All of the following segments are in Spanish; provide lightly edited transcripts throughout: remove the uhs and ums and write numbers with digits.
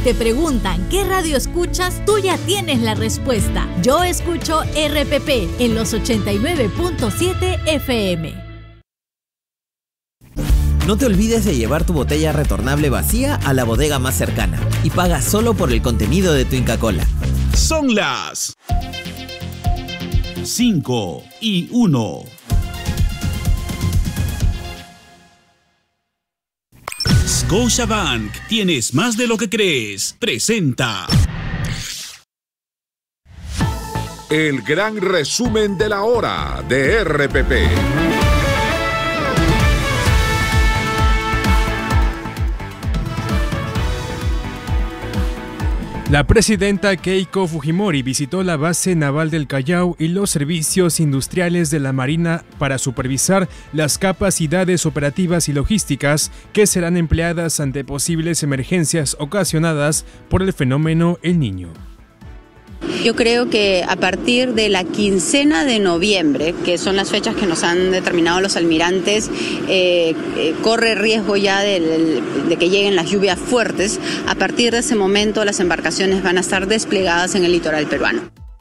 te preguntan qué radio escuchas, tú ya tienes la respuesta. Yo escucho RPP en los 89.7 FM. No te olvides de llevar tu botella retornable vacía a la bodega más cercana y paga solo por el contenido de tu Inca Kola. Son las 5:01. Scotiabank, tienes más de lo que crees. Presenta el gran resumen de la hora de RPP. La presidenta Keiko Fujimori visitó la base naval del Callao y los servicios industriales de la Marina para supervisar las capacidades operativas y logísticas que serán empleadas ante posibles emergencias ocasionadas por el fenómeno El Niño. Yo creo que a partir de la quincena de noviembre, que son las fechas que nos han determinado los almirantes, corre riesgo ya de que lleguen las lluvias fuertes. A partir de ese momento las embarcaciones van a estar desplegadas en el litoral peruano.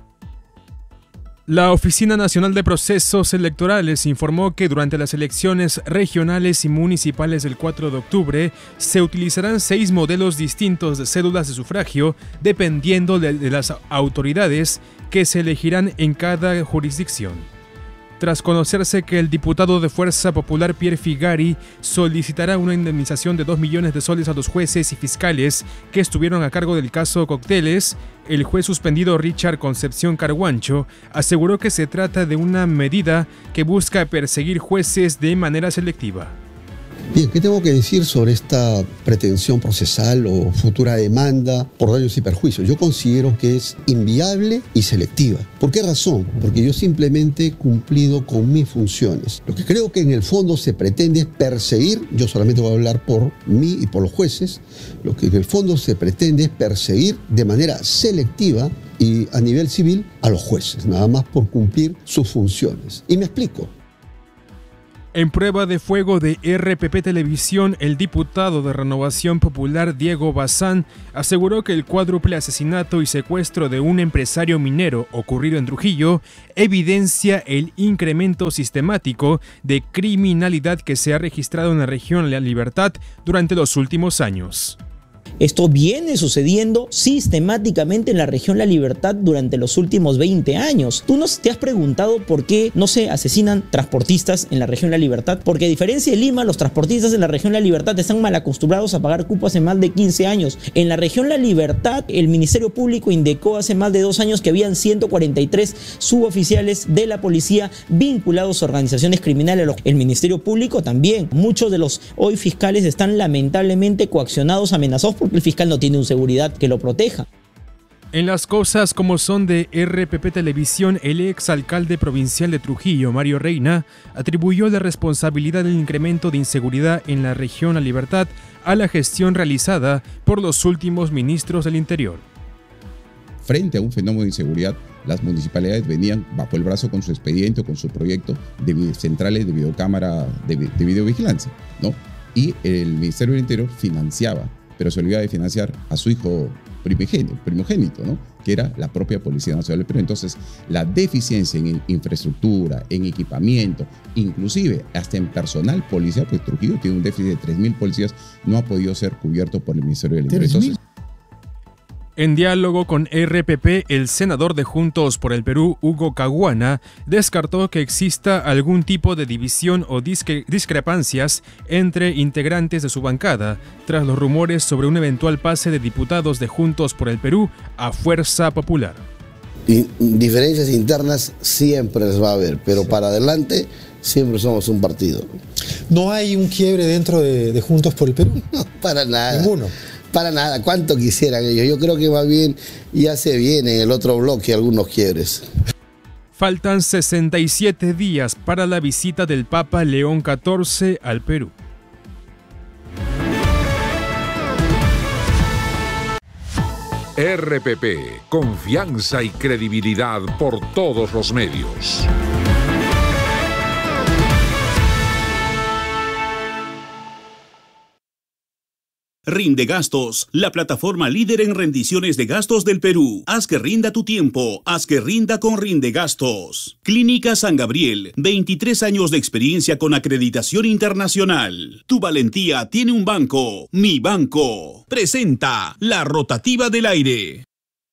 La Oficina Nacional de Procesos Electorales informó que durante las elecciones regionales y municipales del 4 de octubre se utilizarán 6 modelos distintos de cédulas de sufragio dependiendo de las autoridades que se elegirán en cada jurisdicción. Tras conocerse que el diputado de Fuerza Popular Pierre Figari solicitará una indemnización de 2 millones de soles a los jueces y fiscales que estuvieron a cargo del caso Cócteles, el juez suspendido Richard Concepción Carguancho aseguró que se trata de una medida que busca perseguir jueces de manera selectiva. Bien, ¿qué tengo que decir sobre esta pretensión procesal o futura demanda por daños y perjuicios? Yo considero que es inviable y selectiva. ¿Por qué razón? Porque yo simplemente he cumplido con mis funciones. Lo que creo que en el fondo se pretende es perseguir, yo solamente voy a hablar por mí y por los jueces, lo que en el fondo se pretende es perseguir de manera selectiva y a nivel civil a los jueces, nada más por cumplir sus funciones. Y me explico. En prueba de fuego de RPP Televisión, el diputado de Renovación Popular Diego Bazán aseguró que el cuádruple asesinato y secuestro de un empresario minero ocurrido en Trujillo evidencia el incremento sistemático de criminalidad que se ha registrado en la región La Libertad durante los últimos años. Esto viene sucediendo sistemáticamente en la región La Libertad durante los últimos 20 años. ¿Tú no te has preguntado por qué no se asesinan transportistas en la región La Libertad? Porque a diferencia de Lima, los transportistas en la región La Libertad están mal acostumbrados a pagar cupo hace más de 15 años. En la región La Libertad, el Ministerio Público indicó hace más de 2 años que habían 143 suboficiales de la policía vinculados a organizaciones criminales. El Ministerio Público también. Muchos de los hoy fiscales están lamentablemente coaccionados, amenazados porque el fiscal no tiene una seguridad que lo proteja. En las cosas como son de RPP Televisión, el exalcalde provincial de Trujillo, Mario Reina, atribuyó la responsabilidad del incremento de inseguridad en la región La Libertad a la gestión realizada por los últimos ministros del Interior. Frente a un fenómeno de inseguridad, las municipalidades venían bajo el brazo con su expediente o con su proyecto de centrales de videocámara, de videovigilancia, ¿no? Y el Ministerio del Interior financiaba, pero se olvidaba de financiar a su hijo primogénito, ¿no? Que era la propia Policía Nacional del Perú. Entonces, la deficiencia en infraestructura, en equipamiento, inclusive hasta en personal policial, pues Trujillo tiene un déficit de 3.000 policías, no ha podido ser cubierto por el Ministerio del Interior. Entonces, en diálogo con RPP, el senador de Juntos por el Perú, Hugo Caguana, descartó que exista algún tipo de división o discrepancias entre integrantes de su bancada, tras los rumores sobre un eventual pase de diputados de Juntos por el Perú a Fuerza Popular. Y diferencias internas siempre las va a haber, pero para adelante siempre somos un partido. ¿No hay un quiebre dentro de Juntos por el Perú? No, para nada. Ninguno. Para nada, cuánto quisieran ellos. Yo creo que más bien ya se viene en el otro bloque algunos quiebres. Faltan 67 días para la visita del Papa León XIV al Perú. RPP, confianza y credibilidad por todos los medios. Rinde Gastos, la plataforma líder en rendiciones de gastos del Perú. Haz que rinda tu tiempo, haz que rinda con Rinde Gastos. Clínica San Gabriel, 23 años de experiencia con acreditación internacional. Tu valentía tiene un banco, Mi Banco. Presenta La Rotativa del Aire.